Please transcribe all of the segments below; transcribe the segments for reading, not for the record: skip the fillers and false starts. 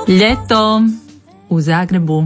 Ljeto u Zagrebu.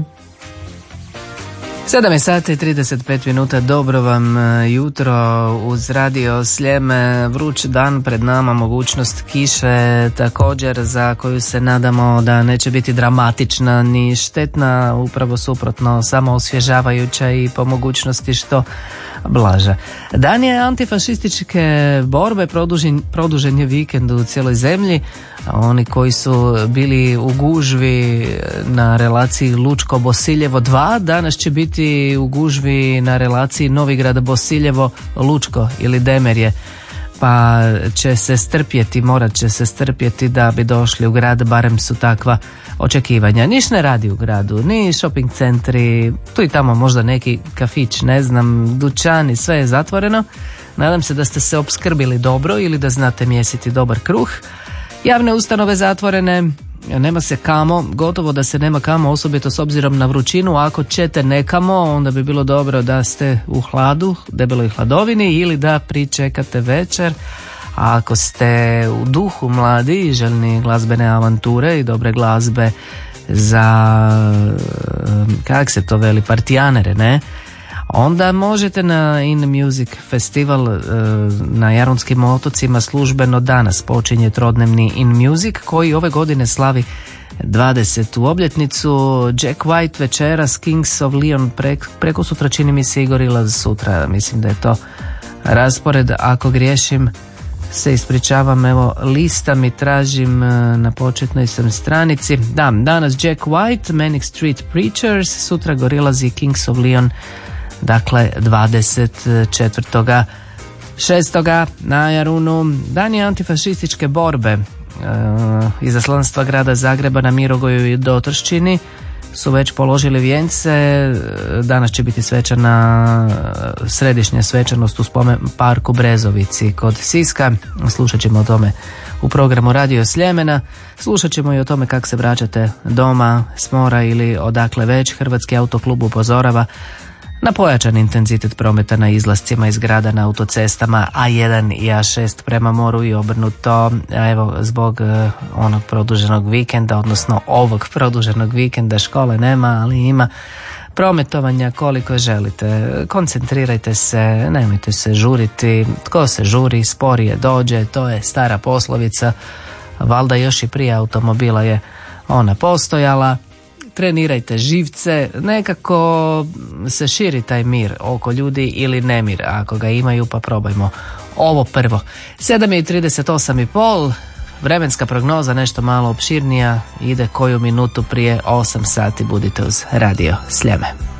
7 sati i 35 minuta, dobro vam jutro uz Radio Sljeme, vruć dan pred nama, mogućnost kiše također za koju se nadamo da neće biti dramatična ni štetna, upravo suprotno, samo osvježavajuća i po mogućnosti što blaža. Dan je antifašističke borbe, produžen je vikend u cijeloj zemlji. Oni koji su bili u gužvi na relaciji Lučko-Bosiljevo 2, danas će biti u gužvi na relaciji Novigrad-Bosiljevo-Lučko ili Demerje, pa će se strpjeti, morat će se strpjeti da bi došli u grad, barem su takva očekivanja. Niš ne radi u gradu, ni shopping centri, tu i tamo možda neki kafić, ne znam, dućani, sve je zatvoreno. Nadam se da ste se opskrbili dobro ili da znate mjesiti dobar kruh. Javne ustanove zatvorene, nema se kamo, gotovo da se nema kamo, osobito s obzirom na vrućinu. Ako ćete nekamo, onda bi bilo dobro da ste u hladu, debeloj hladovini, ili da pričekate večer. A ako ste u duhu mladi i željni glazbene avanture i dobre glazbe za, kak se to veli, partijanere, ne? Onda možete na In Music Festival na Jarunskim otocima službeno danas počinje trodnevni In Music koji ove godine slavi 20. obljetnicu. Jack White večeras, Kings of Leon preko sutra, čini mi se, i Gorillaz sutra, mislim da je to raspored. Ako griješim se ispričavam, evo lista mi tražim na početnoj sam stranici. Da, danas Jack White, Manic Street Preachers, sutra Gorillaz i Kings of Leon. Dakle, 24.6. na Jarunu. Dan je antifašističke borbe. Izaslanstva grada Zagreba na Mirogoju i Dotrščini su već položili vijence. Danas će biti svečana, središnja svečanost u spomen parku Brezovici kod Siska. Slušat ćemo o tome u programu Radio Sljemena. Slušat ćemo i o tome kako se vraćate doma s mora ili odakle već. Hrvatski autoklub upozorava na pojačan intenzitet prometa na izlascima iz grada na autocestama A1 i A6 prema moru i obrnuto. Evo, zbog onog produženog vikenda, odnosno ovog produženog vikenda, škole nema, ali ima prometovanja koliko želite. Koncentrirajte se, nemojte se žuriti. Tko se žuri, sporije dođe, to je stara poslovica. Valjda još i prije automobila je ona postojala. Trenirajte živce, nekako se širi taj mir oko ljudi ili nemir, ako ga imaju, pa probajmo ovo prvo. 7:38,5, vremenska prognoza nešto malo opširnija, ide koju minutu prije 8 sati, budite uz Radio Sljeme.